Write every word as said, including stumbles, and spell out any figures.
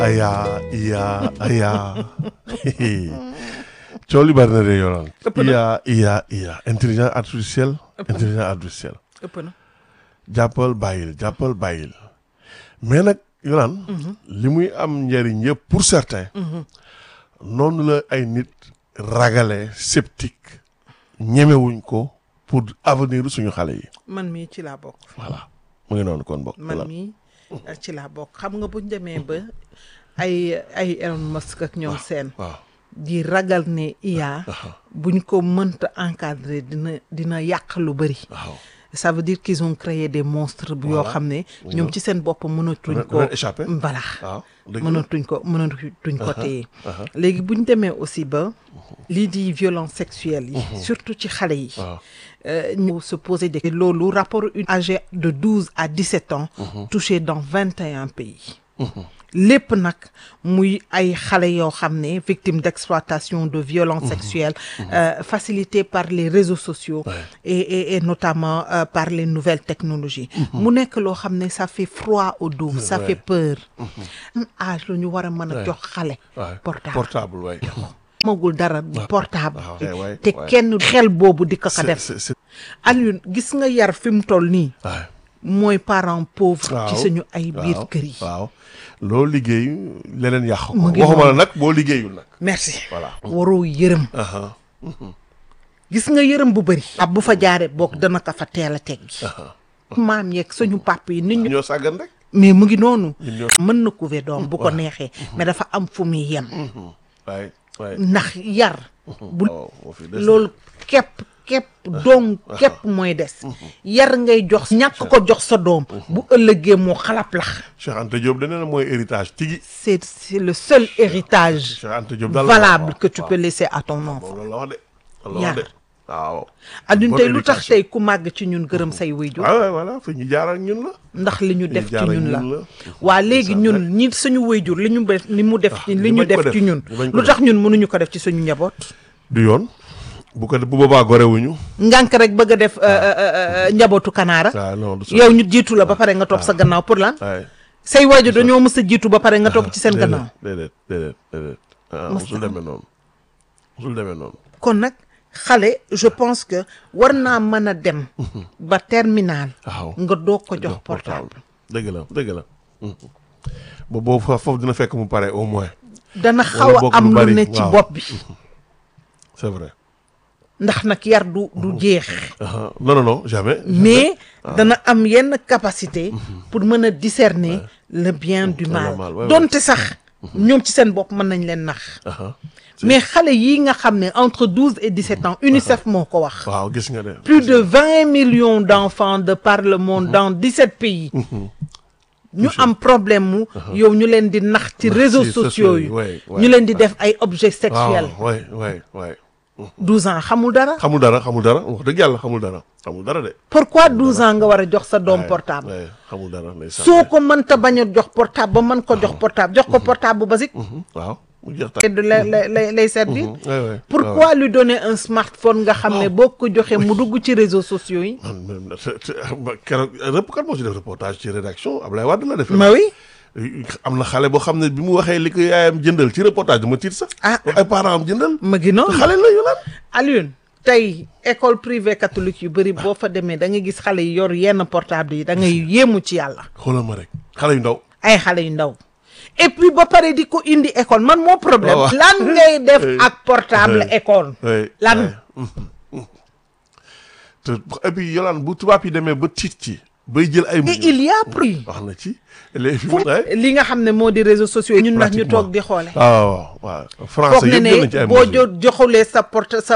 aya iya aya coow li bari na de yoonal. iya iya iya intelligence artificielle. intelligence artificielle. ëpp na. jàppal bàyyil jàppal bàyyil mais nag yoonal. li muy am njëriñ yëpp pour certains. noonu la ay nit ragale sceptique ñemewuñ ko pour avenir suñu xale yi. man mii ci laa bokk. voilà mu ngi noonu kon bokk. man mii ci laa bokk xam nga buñ demee ba ay ay Elon Musk ak ñoom seen. waaw di ragal ne I A. buñ ko mënta encadrer dina dina yàq lu bëri. waaw ça veut dire qu'ils ont créé des monstres bu yoo xam ne ñoom ci seen bopp mënatuñ ko échappé voilà waaw mënatuñ ko mënatuñ ko téye léegi buñ demee aussi ba lii di violence sexuelle yi surtout ci xale yi ñu se poser des loolu rapport âgé de douze à dix-sept ans touché dans vingt et un pays lépp nag muy ay xale yoo xam ne victimes d'exploitation de violence sexuelle euh, facilitées par les réseaux sociaux ouais. et, et, et notamment euh, par les nouvelles technologies mu nekk loo xam ne ça fait froid au dos ça ouais. fait peur âge la ñu war a mën a jox xale portable portable waay magul dara portable ouais, te ouais. kenn xel boobu di ko ko def c'est, c'est... Alioune gis nga yar fi mu toll nii ouais. mooy parents pauvres waaw ci suñu ay biir waaw kër yi waaw loo liggéey leneen yàq ko Mu ngi waxuma la noonu. nag boo liggéeyul nag merci voilà waroo yërëm aha gis nga yërëm bu bëri ab bu fa jaaree boog dana ko fa teel a teggi maam yeeg suñu pap yi nit ñu ñoo sàggan rek mais mu ngi noonu ñun ñoo mën na couver doom bu ko neexee mais dafa am fu muy yem waay waay ndax yar bu waaw moo fi des loolu képp képp doom képp mooy des yar ngay jox ñàkk ko jox sa doom bu ëllëgee moo xalap lax Cheikh Anta Diop dana ne mooy héritage tigi c'est c'est le seul héritage Cheikh Anta Diop daal valable que tu peux laisser à ton enfant loolu la wax de loolu la Yar. wax de waaw adduna tey lu tax éducation. tey ku màgg ci ñun gërëm say waajur waaw waaw voilà fi ñu jaar ak ñun la ndax li ñu def ci jaar ak ñun la ñun la. waa léegi Ça, ñun ouais. ñi suñu waajur li ñu def li mu def ci li ñu ñu bañ ko def ci def, ñun ñu bañ ko lu tax ñun mënuñu ko def ci suñu njaboot du yoon bu ko bu boobaa gorewuñu ngànk rek bëgg a def euh, euh, euh, njabootu kanaara waaw non du yow ñu jiitu la ba pare nga topp sa gannaaw pour lan waay say waajur dañoo mës a jiitu ba pare nga topp ci seen gannaaw déedéet déedéet déedéet ah Mos musul na am. demee noonu musul demee noonu kon nag xale je pense que war naa mën a dem ba terminal waaw nga doog ko jox portable dëgg la dëgg la ba boobu fa- foofu dina fekk mu pare au moins dana xaw Wala a boog am lu lu bari, ne ci waaw. bopp bi c'est vrai ndax nag yar du du jeex ah non non non jamais mais dana am yenn capacité pour mën a discerner le bien du le mal mal, ouais, donte sax ñoom ci seen bopp mën nañ leen nax ah mais xale yii nga xam ne entre douze et dix-sept ans UNICEF moo ko wax waaw gis nga de plus de vingt millions d'enfants de par le monde dans dix-sept pays ñu am problème mu yow ñu leen di nax ci réseaux si, sociaux sociaux yi yi, ouais, ouais, ñu leen di def ay objets sexuels waaw waay waay waay douze ans xamul dara xamul dara xamul dara wax dëgg yàlla xamul dara xamul dara de pourquoi douze ans nga war a jox sa doom waay, portable waay, xamul dara ndeysaan. soo ko mënta bañ a jox portable ba mën ko jox portable jox ko portable bu basique Mhm, waaw mu jeex te du lay lay lay lay servir Mhm, waay, waay, pourquoi lui donner un smartphone nga xam ne boo ko joxee mu dugg ci réseaux sociaux yi man man te- te- ba keroog rep kan moo ci def reportage ci rédaction Ablaye Wade la def. ma oui am na xale boo xam ne bi mu waxee li ko yaayam jëndal ci reportage dama tiit sax. Ah. ay parents am jëndal. ma gi noonu xale la yu lan. Alioune tey école privée catholique yu bëri boo fa demee da nga gis xale yi yor yenn portable yi da ngay yéemu ci yàlla xoolal ma rek xale yu ndaw. ay xale yu ndaw et puis ba pare di ko indi école man moo problème waaw. lan ngay def ak portable école oui lan oui. te et puis yolaan bu tubaab yi demee ba tiit ci. bay jël ay. et il y a pris wax na ci. léegi fu li nga xam ne moo di réseaux sociaux yi ñun nag ñu Pratiquement. toog di xoole waaw waaw waaw. foog français ne yëpp jël nañ ci ne ay boo mesures. jo joxulee sa porte sa